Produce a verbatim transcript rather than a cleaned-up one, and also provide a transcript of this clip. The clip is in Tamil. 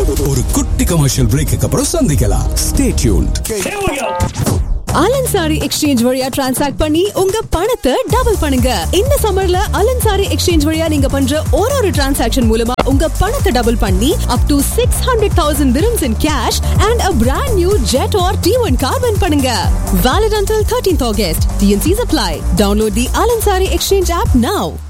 ஒரு குட்டி கமர்ஷியல் பிரேக்கு அப்புறம் சந்திக்கலாம். Stay tuned. அலன்சாரி எக்ஸ்சேஞ்ச் வழியா டிரான்சாக்ட் பண்ணி உங்க பணத்தை டபுள் பண்ணுங்க. இந்த சம்மர்ல அலன்சாரி எக்ஸ்சேஞ்ச் வழியா நீங்க பண்ற ஒரு ஒரு டிரான்சாக்ஷன் மூலமா உங்க பணத்தை டபுள் பண்ணி up to six hundred thousand dirhams in cash and a brand new Jet or T one car win பண்ணுங்க. Valid until thirteenth August. T N Cs apply. Download the Alansari Exchange app now.